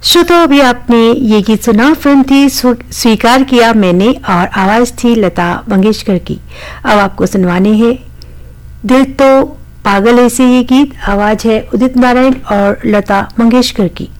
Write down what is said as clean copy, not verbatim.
श्रोता, अभी आपने ये गीत सुना। फिल्म थी स्वीकार किया मैंने और आवाज थी लता मंगेशकर की। अब आपको सुनवाने हैं दिल तो पागल है से ये गीत। आवाज है उदित नारायण और लता मंगेशकर की।